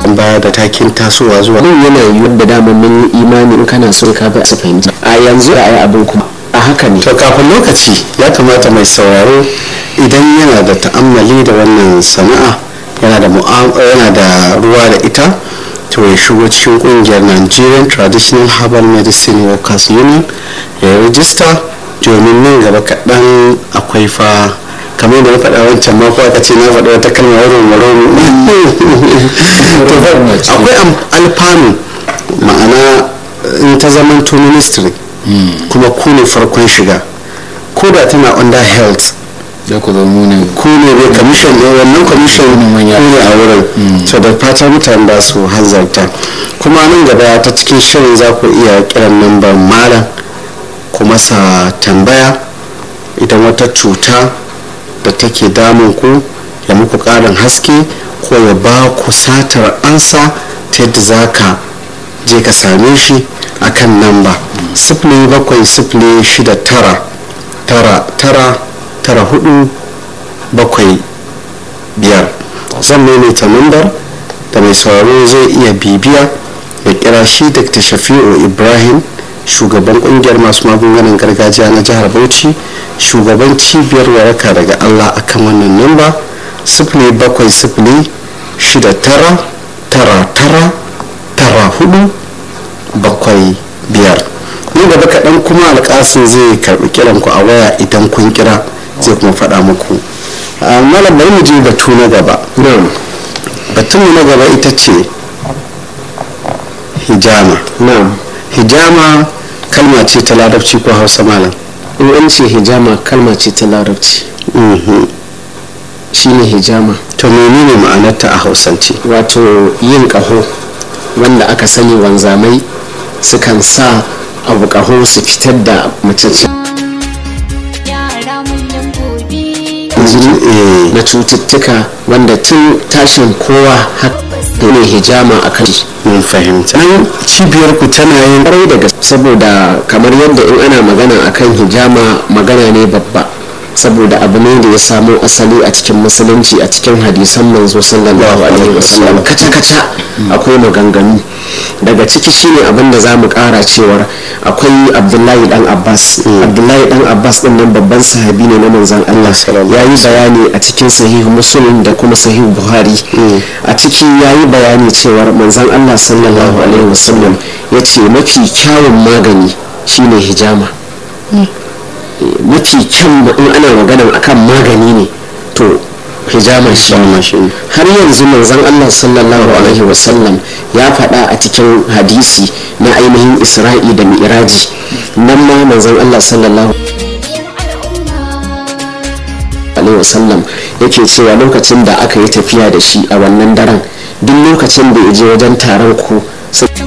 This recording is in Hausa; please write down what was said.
baya da takin tasowa zuwa nan yana yiwuwa da dama mun yi imani in kana so ka ba su fahimci a yanzu a yi abin kuma a haka ne. To kafin lokaci ya kamata mai sauraro idan yana da ta'ammali da wannan sana'a yana da ruwa da ita to ya shigo cikin kungiyar Nigerian Traditional Herbal Medicine Workers Union ya rijista domin nan gaba kaɗan akwai fa kamar da na faɗa wancan mako aka ce na faɗa wata kalma wurin akwai alfanu ma'ana in ta zaman to ministry kuma ku ne farkon shiga ko da tana under health da ku zama ne ku ne commission ne wannan commission ku ne a wurin so da fatan mutane ba su hanzarta kuma nan gaba ta cikin shirin za ku iya kiran lambar malam kuma sa tambaya idan wata cuta da take damun ku ya muku ƙarin haske ko ya ba ku satar ansa ta yadda za ka je ka same shi a kan namba 0709-999-475 zan maimaita nambar da mai sauraro zai iya bibiya da kira shi Dr. Shafi'u Ibrahim, shugaban kungiyar masu magungunan gargajiya na jihar Bauchi, shugaban cibiyar waraka daga Allah akan wannan namba 0709-99-475. ni gaba kaɗan kuma alƙasin zai karɓi kiran ku a waya idan kun kira zai kuma faɗa muku. Malam bari mu je batu na gaba. Batun na gaba ita ce hijama. Hijama kalma ce ta larabci ko hausa malam? in an ce hijama kalma ce ta larabci shine hijama. To menene ma'anarta a hausance? Wato yin ƙaho wanda aka sani wanzamai sukan sa abu ƙaho su fitar da macece na cututtuka wanda tun tashin kowa haka ne hijama a kan mun fahimta. Nan cibiyar ku tana yin ƙarai daga saboda kamar yadda in ana magana akan hijama magana ne babba saboda abu ne da ya samo asali a cikin musulunci a cikin hadisan manzo sallallahu alaihi wasallam kaca akwai maganganu daga ciki shine abin da zamu kara cewar akwai Abdullahi dan Abbas din nan babban sahabi ne na manzon Allah yayi bayani a cikin sahihu Muslim da kuma sahihu Buhari a ciki yayi bayani cewar manzon Allah sallallahu alaihi wasallam yace mafi kyawun magani shine hijama. Mafi kyan in ana magana akan magani ne to hijama shi har yanzu manzon Allah sallallahu alaihi wasallam ya faɗa a cikin hadisi na ainihin Isra'i da Mi'raji nan ma manzon Allah sallallahu alaihi wasallam yake cewa lokacin da aka yi tafiya da shi a wannan daren duk lokacin da ya je wajen taron ku